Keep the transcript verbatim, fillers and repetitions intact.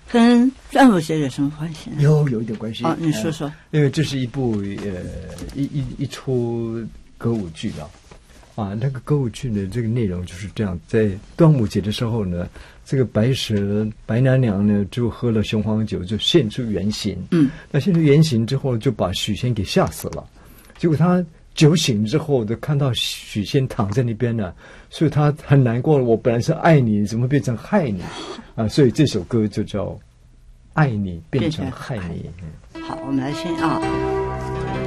跟端午节有什么关系呢？ 有有一点关系。 哦，你说说。 呃、因为这是一部呃一一一出歌舞剧啊。啊，那个歌舞剧呢，这个内容就是这样，在端午节的时候呢，这个白蛇白娘娘呢就喝了雄黄酒，就现出原形。嗯，那现出原形之后，就把许仙给吓死了。结果他酒醒之后，就看到许仙躺在那边呢，所以他很难过。我本来是爱你，怎么变成害你？啊，所以这首歌就叫《爱你变成害你》。 好，我们来听啊。